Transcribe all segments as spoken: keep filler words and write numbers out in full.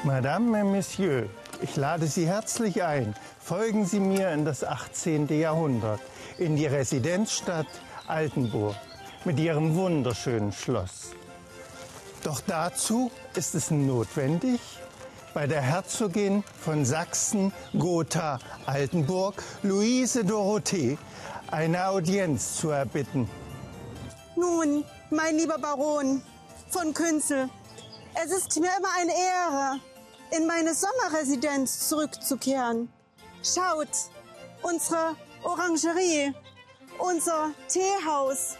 Madame et Monsieur, ich lade Sie herzlich ein. Folgen Sie mir in das achtzehnte. Jahrhundert, in die Residenzstadt Altenburg mit ihrem wunderschönen Schloss. Doch dazu ist es notwendig, bei der Herzogin von Sachsen-Gotha-Altenburg, Luise Dorothee, eine Audienz zu erbitten. Nun, mein lieber Baron von Künzel, es ist mir immer eine Ehre, in meine Sommerresidenz zurückzukehren. Schaut, unsere Orangerie, unser Teehaus.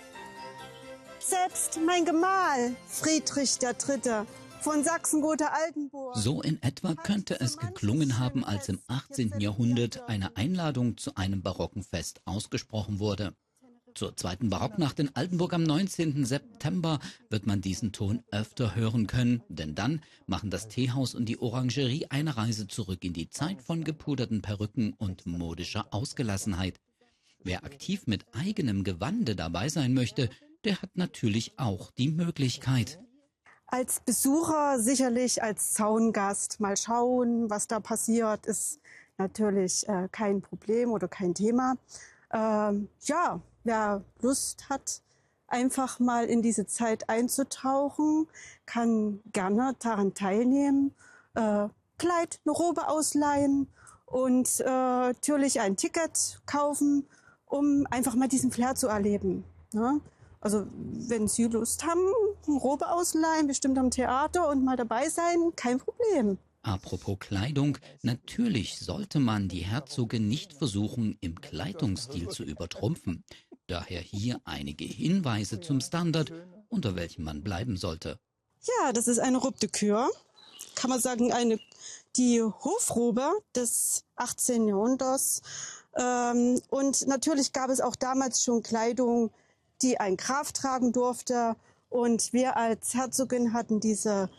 Selbst mein Gemahl, Friedrich der Dritte von Sachsen-Gotha-Altenburg. So in etwa könnte es geklungen haben, als im achtzehnten. Jahrhundert eine Einladung zu einem barocken Fest ausgesprochen wurde. Zur zweiten Barocknacht in Altenburg am neunzehnten September wird man diesen Ton öfter hören können, denn dann machen das Teehaus und die Orangerie eine Reise zurück in die Zeit von gepuderten Perücken und modischer Ausgelassenheit. Wer aktiv mit eigenem Gewande dabei sein möchte, der hat natürlich auch die Möglichkeit. Als Besucher, sicherlich als Zaungast, mal schauen, was da passiert, ist natürlich äh, kein Problem oder kein Thema. Ähm, ja, wer Lust hat, einfach mal in diese Zeit einzutauchen, kann gerne daran teilnehmen, äh, Kleid, eine Robe ausleihen und äh, natürlich ein Ticket kaufen, um einfach mal diesen Flair zu erleben. Ne? Also wenn Sie Lust haben, eine Robe ausleihen, bestimmt am Theater und mal dabei sein, kein Problem. Apropos Kleidung, natürlich sollte man die Herzogin nicht versuchen, im Kleidungsstil zu übertrumpfen. Daher hier einige Hinweise zum Standard, unter welchem man bleiben sollte. Ja, das ist eine Robe de Cour, kann man sagen, eine, die Hofrobe des achtzehnten. Jahrhunderts. Ähm, und natürlich gab es auch damals schon Kleidung, die ein Graf tragen durfte. Und wir als Herzogin hatten diese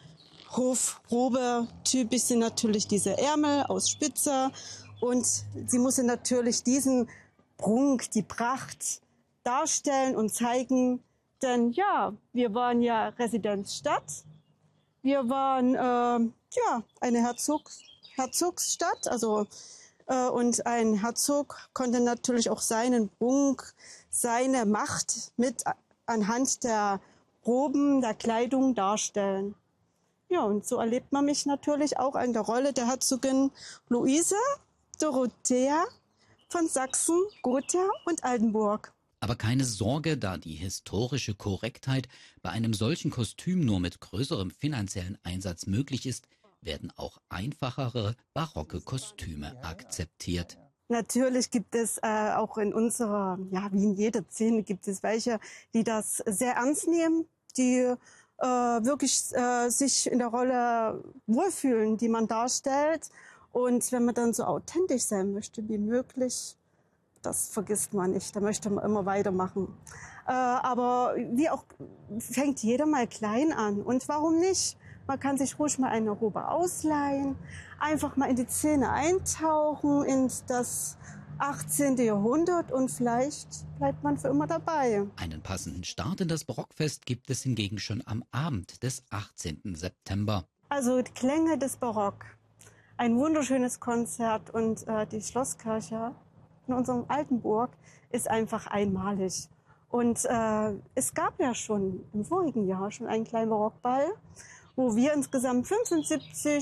Hofrobe. Typisch sind natürlich diese Ärmel aus Spitze. Und sie musste natürlich diesen Prunk, die Pracht darstellen und zeigen. Denn ja, wir waren ja Residenzstadt. Wir waren äh, ja eine Herzog, Herzogsstadt. Also, äh, und ein Herzog konnte natürlich auch seinen Prunk, seine Macht mit anhand der Roben, der Kleidung darstellen. Ja, und so erlebt man mich natürlich auch in der Rolle der Herzogin Luise Dorothea von Sachsen, Gotha und Altenburg. Aber keine Sorge, da die historische Korrektheit bei einem solchen Kostüm nur mit größerem finanziellen Einsatz möglich ist, werden auch einfachere barocke Kostüme akzeptiert. Natürlich gibt es äh, auch in unserer, ja wie in jeder Szene, gibt es welche, die das sehr ernst nehmen, die äh, wirklich äh, sich in der Rolle wohlfühlen, die man darstellt. Und wenn man dann so authentisch sein möchte wie möglich, das vergisst man nicht, da möchte man immer weitermachen. Äh, aber wie auch, fängt jeder mal klein an. Und warum nicht? Man kann sich ruhig mal eine Robe ausleihen, einfach mal in die Szene eintauchen, in das achtzehnte. Jahrhundert und vielleicht bleibt man für immer dabei. Einen passenden Start in das Barockfest gibt es hingegen schon am Abend des achtzehnten September. Also die Klänge des Barock, ein wunderschönes Konzert und äh, die Schlosskirche in unserem Altenburg ist einfach einmalig. Und äh, es gab ja schon im vorigen Jahr schon einen kleinen Barockball, wo wir insgesamt fünfundsiebzig